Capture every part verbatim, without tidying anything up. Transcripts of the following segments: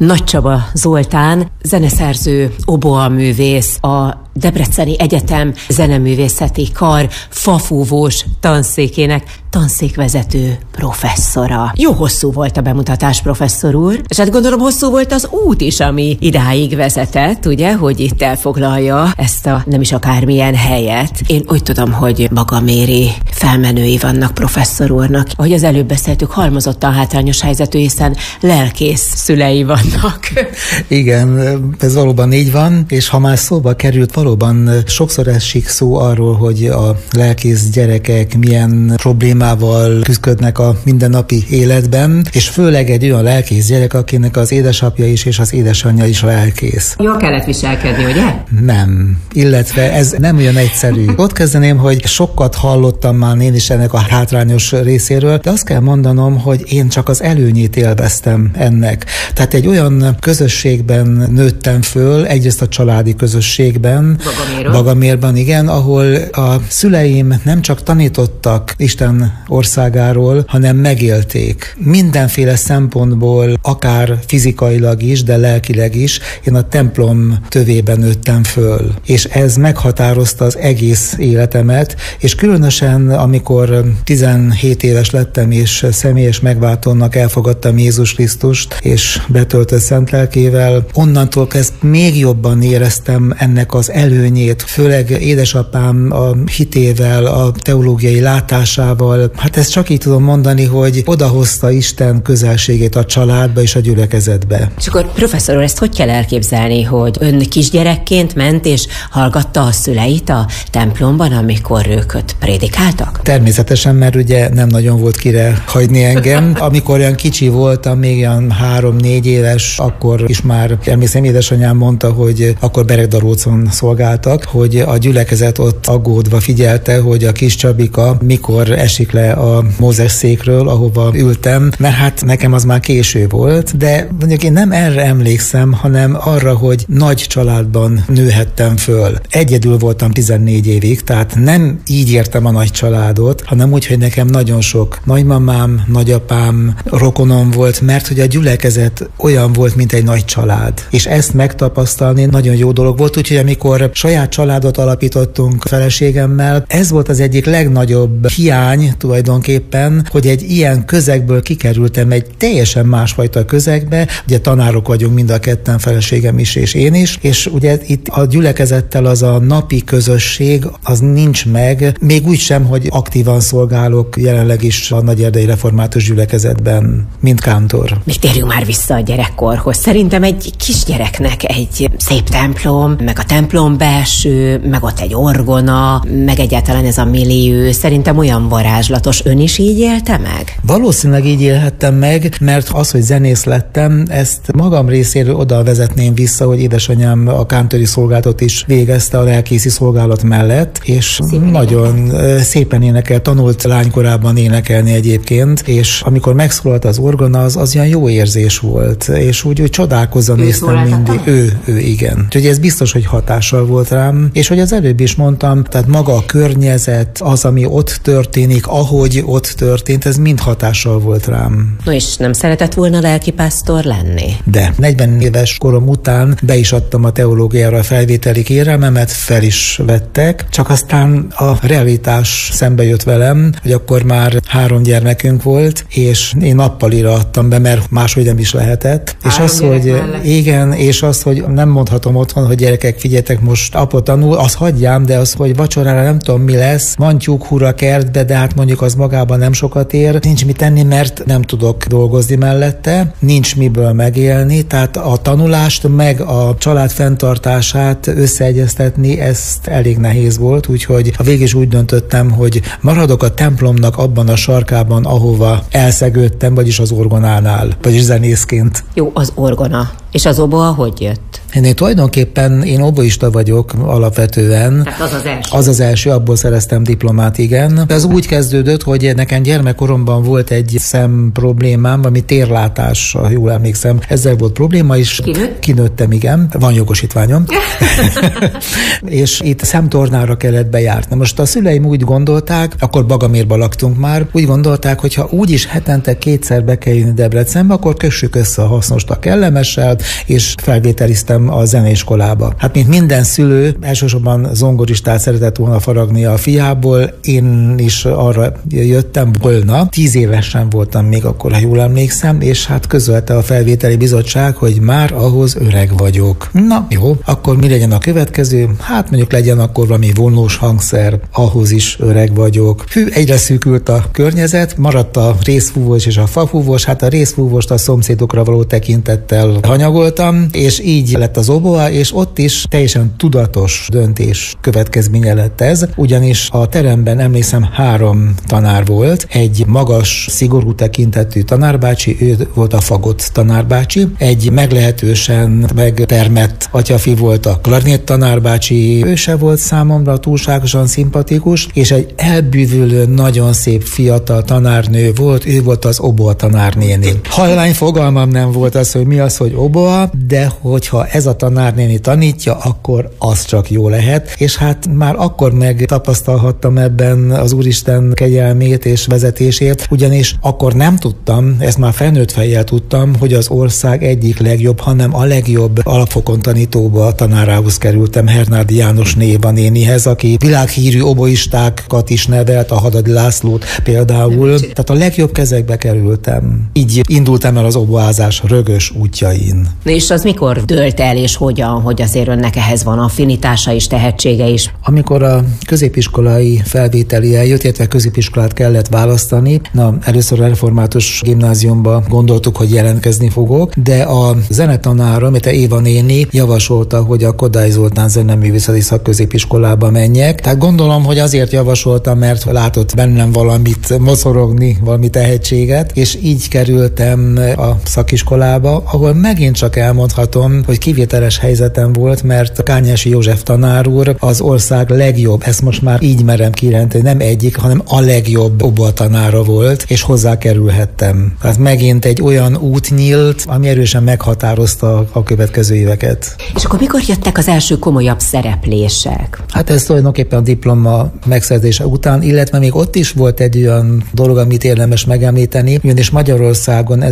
Nagy Csaba Zoltán, zeneszerző, oboaművész, a Debreceni Egyetem zeneművészeti kar fafúvós tanszékének tanszékvezető professzora. Jó hosszú volt a bemutatás, professzor úr, és hát gondolom hosszú volt az út is, ami idáig vezetett, ugye, hogy itt elfoglalja ezt a nem is akármilyen helyet. Én úgy tudom, hogy magaméri felmenői vannak professzor úrnak. Ahogy az előbb beszéltük, halmozottan hátrányos helyzetű, hiszen lelkész szülei vannak. Igen, ez valóban így van, és ha már szóba került, valóban sokszor esik szó arról, hogy a lelkész gyerekek milyen problémával küzdködnek a mindennapi életben, és főleg egy olyan lelkész gyerek, akinek az édesapja is és az édesanyja is lelkész. Jól kellett viselkedni, ugye? Nem, illetve ez nem olyan egyszerű. Ott kezdeném, hogy sokat hallottam már én is ennek a hátrányos részéről, de azt kell mondanom, hogy én csak az előnyét élveztem ennek. Tehát egy olyan közösségben nőttem föl, egyrészt a családi közösségben, Bagamérban, igen, ahol a szüleim nem csak tanítottak Isten országáról, hanem megélték. Mindenféle szempontból, akár fizikailag is, de lelkileg is, én a templom tövében nőttem föl. És ez meghatározta az egész életemet, és különösen, amikor tizenhét éves lettem, és személyes megváltónak elfogadtam Jézus Krisztust, és betöltött szent lelkével, onnantól kezdve még jobban éreztem ennek az előnyét, főleg édesapám a hitével, a teológiai látásával. Hát ezt csak így tudom mondani, hogy odahozta Isten közelségét a családba és a gyülekezetbe. És akkor professzor úr, ezt hogy kell elképzelni, hogy ön kisgyerekként ment és hallgatta a szüleit a templomban, amikor ők ott prédikáltak? Természetesen, mert ugye nem nagyon volt kire hagyni engem. Amikor olyan kicsi voltam, még olyan három-négy éves, akkor is már emlékszem, édesanyám mondta, hogy akkor Beregdarócon szolgáltak, hogy a gyülekezet ott aggódva figyelte, hogy a kis Csabika mikor esik le a Mózes székről, ahova ültem, mert hát nekem az már késő volt, de mondjuk én nem erre emlékszem, hanem arra, hogy nagy családban nőhettem föl. Egyedül voltam tizennégy évig, tehát nem így értem a nagy családot, hanem úgy, hogy nekem nagyon sok nagymamám, nagyapám, rokonom volt, mert hogy a gyülekezet olyan volt, mint egy nagy család. És ezt megtapasztalni nagyon jó dolog volt, úgyhogy amikor saját családot alapítottunk feleségemmel, ez volt az egyik legnagyobb hiány tulajdonképpen, hogy egy ilyen közegből kikerültem egy teljesen másfajta közegbe, ugye tanárok vagyunk mind a ketten, feleségem is és én is, és ugye itt a gyülekezettel az a napi közösség, az nincs meg, még úgy sem, hogy aktívan szolgálok jelenleg is a Nagyerdei Református Gyülekezetben, mint kántor. Még térjünk már vissza a gyerekkorhoz. Szerintem egy kisgyereknek egy szép templom, meg a templom belső, meg ott egy orgona, meg egyáltalán ez a millió, szerintem olyan varázslatos. Ön is így élte meg? Valószínűleg így élhettem meg, mert az, hogy zenész lettem, ezt magam részéről oda vezetném vissza, hogy édesanyám a kántori szolgálatot is végezte a lelkészi szolgálat mellett, és szépen nagyon énekel. szépen énekel, tanult lánykorában énekelni egyébként, és amikor megszólalt az orgona, az, az olyan jó érzés volt, és úgy, úgy csodálkozva néztem mindig. Ő, ő, igen. Úgyhogy ez biztos, hogy hatással volt rám, és hogy az előbb is mondtam, tehát maga a környezet, az, ami ott történik, ahogy ott történt, ez mind hatással volt rám. No, és nem szeretett volna lelkipásztor lenni? De negyven éves korom után be is adtam a teológiára a felvételi kérelmemet, fel is vettek, csak aztán a realitás szembe jött velem, hogy akkor már három gyermekünk volt, és én nappalira adtam be, mert máshogy nem is lehetett. Három és az, hogy mellett. Igen, és az, hogy nem mondhatom otthon, hogy gyerekek, figyeljetek, most apa tanul, az hagyjám, de az, hogy vacsorára nem tudom mi lesz, van tyúkhúra kertbe, de hát mondjuk az magában nem sokat ér, nincs mit tenni, mert nem tudok dolgozni mellette, nincs miből megélni, tehát a tanulást meg a család fenntartását összeegyeztetni, ezt elég nehéz volt, úgyhogy a végig is úgy döntöttem, hogy maradok a templomnak abban a sarkában, ahova elszegődtem, vagyis az orgonánál, vagyis zenészként. Jó, az orgona. És az oboa hogy jött? Én, én tulajdonképpen én oboista vagyok alapvetően. Tehát az az első. Az az első, abból szereztem diplomát, igen. Ez úgy kezdődött, hogy nekem gyermekkoromban volt egy szem problémám, valami térlátás, ha jól emlékszem. Ezzel volt probléma, és Kinőtt? kinőttem, igen. Van jogosítványom. És itt szemtornára kellett bejárni. Most a szüleim úgy gondolták, akkor Bagamérba laktunk már, úgy gondolták, hogy ha úgyis hetente kétszer be kell jönni Debrecenbe, akkor kössük össze a hasznost a kellemessel, és felvételiztem a zeneiskolába. Hát mint minden szülő, elsősorban zongoristát szeretett volna faragni a fiából, én is arra jöttem volna. Tíz évesen voltam még akkor, ha jól emlékszem, és hát közölte a felvételi bizottság, hogy már ahhoz öreg vagyok. Na jó, akkor mi legyen a következő? Hát mondjuk legyen akkor valami vonós hangszer, ahhoz is öreg vagyok. Hű, egyre szűkült a környezet, maradt a részfúvós és a fafúvós, hát a részfúvóst a szomszédokra való tekintettel hanyagoltam, és így lett az oboa, és ott is teljesen tudatos döntés következménye lett ez, ugyanis a teremben emlékszem három tanár volt, egy magas, szigorú tekintetű tanárbácsi, ő volt a fagott tanárbácsi, egy meglehetősen megtermett atyafi volt a klarnét tanárbácsi, ő se volt számomra túlságosan szimpatikus, és egy elbűvülő, nagyon szép fiatal tanárnő volt, ő volt az oboa tanárnéni. Hajlány fogalmam nem volt az, hogy mi az, hogy oboa, de hogyha ez a tanárnéni tanítja, akkor az csak jó lehet, és hát már akkor megtapasztalhattam ebben az Úristen kegyelmét és vezetését, ugyanis akkor nem tudtam, ezt már felnőtt fejjel tudtam, hogy az ország egyik legjobb, hanem a legjobb alapfokon tanítóba tanárához kerültem, Hernádi János Néva nénihez, aki világhírű oboistákat is nevelt, a Hadadi Lászlót például, tehát a legjobb kezekbe kerültem. Így indultam el az oboázás rögös útjain. És az mikor dőlt el, és hogyan, hogy azért önnek ehhez van affinitása is, tehetsége is? Amikor a középiskolai felvételi eljött, illetve középiskolát kellett választani, na, először a református gimnáziumba gondoltuk, hogy jelentkezni fogok, de a zenetanára, amit a Éva néni javasolta, hogy a Kodály Zoltán Zeneművészeti Szakközépiskolába menjek. Tehát gondolom, hogy azért javasolta, mert látott bennem valamit mocorogni, valami tehetséget, és így kerültem a szakiskolába, ahol megint csak elmondhatom, hogy kivételes helyzetem volt, mert Kányási József tanár úr az ország legjobb, ezt most már így merem kijelenteni, nem egyik, hanem a legjobb oboa tanára volt, és hozzá kerülhettem. Tehát megint egy olyan út nyílt, ami erősen meghatározta a következő éveket. És akkor mikor jöttek az első komolyabb szereplések? Hát ez tulajdonképpen a diploma megszerzése után, illetve még ott is volt egy olyan dolog, amit érdemes megemlíteni, ugyanis Magyarországon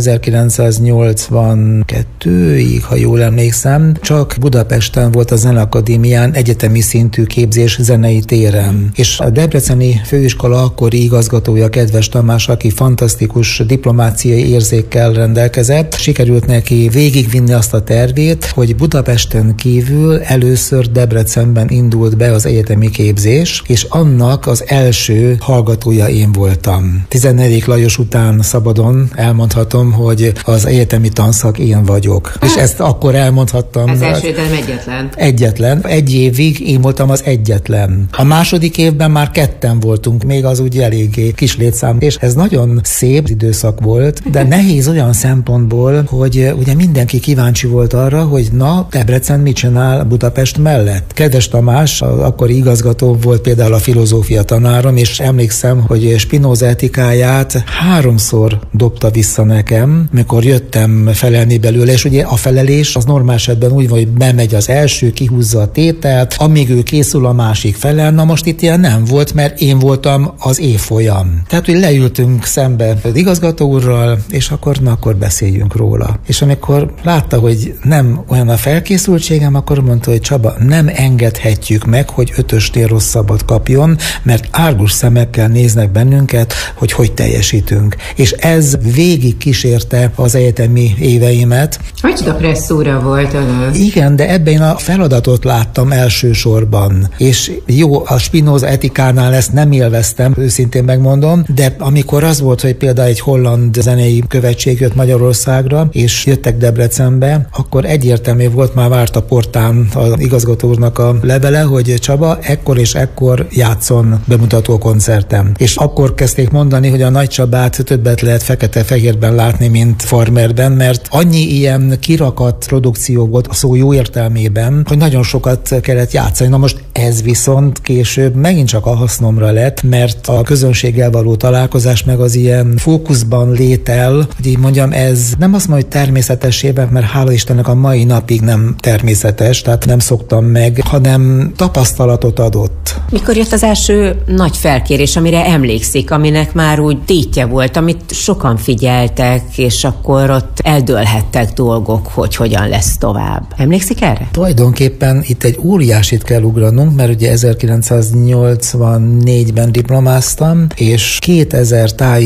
ezerkilencszáznyolcvankettőig, ha jól emlékszem, csak Budapesten volt a Zeneakadémián egyetemi szintű képzés zenei téren. És a debreceni főiskola akkori igazgatója, Kedves Tamás, aki fantasztikus diplomáciai érzékkel rendelkezett, sikerült neki végigvinni azt a tervét, hogy Budapesten kívül először Debrecenben indult be az egyetemi képzés, és annak az első hallgatója én voltam. tizennegyedik Lajos után szabadon elmondhatom, hogy az egyetemi tanszak én vagyok. És ezt akkor elmondhattam. Az első, de nem egyetlen. Egyetlen. Egy évig én voltam az egyetlen. A második évben már ketten voltunk, még az úgy eléggé kis létszám, és ez nagyon szép időszak volt, de nehéz olyan szempontból, hogy ugye mindenki kíváncsi volt arra, hogy na, Debrecen mit csinál Budapest mellett. Kedves Tamás, az akkori igazgató volt például a filozófia tanárom, és emlékszem, hogy Spinoza etikáját háromszor dobta vissza nekem, mikor jöttem felelni belőle, és ugye a felelés az normál esetben úgy van, hogy bemegy az első, kihúzza a tételt, amíg ő készül, a másik felel. Na most itt ilyen nem volt, mert én voltam az évfolyam. Tehát, hogy leültünk szembe az igazgató úrral, és akkor, na, akkor beszéljünk róla. És amikor látta, hogy nem olyan a felkészültségem, akkor mondta, hogy Csaba, nem engedhetjük meg, hogy ötösnél rosszabbat kapjon, mert árgus szemekkel néznek bennünket, hogy hogy teljesítünk. És ez végig kísérte az egyetemi éveimet. Micsoda presszúra volt az? Igen, de ebben én a feladatot láttam elsősorban. És jó, a Spinoza etikánál ezt nem élveztem, őszintén megmondom, de amikor az volt, hogy például egy holland zenei követség jött Magyarországra, és jöttek Debrecenbe, akkor egyértelmű volt, már várt a portán az igazgató úrnak a levele, hogy Csaba, ekkor és ekkor játszon bemutató koncertem. És akkor kezdték mondani, hogy a Nagy Csabát többet lehet fekete-fehérben látni, mint Farmerben, mert annyi ilyen olyan kirakat produkció volt a szó jó értelmében, hogy nagyon sokat kellett játszani. Na most ez viszont később megint csak a hasznomra lett, mert a közönséggel való találkozás meg az ilyen fókuszban létel, hogy így mondjam, ez nem azt mondja, hogy természetesében, mert hála Istennek a mai napig nem természetes, tehát nem szoktam meg, hanem tapasztalatot adott. Mikor jött az első nagy felkérés, amire emlékszik, aminek már úgy tétje volt, amit sokan figyeltek, és akkor ott eldőlhettek dolgok, hogy hogyan lesz tovább. Emlékszik erre? Tulajdonképpen itt egy óriásit kell ugranunk, mert ugye ezerkilencszáznyolcvannégyben diplomáztam, és kétezer táj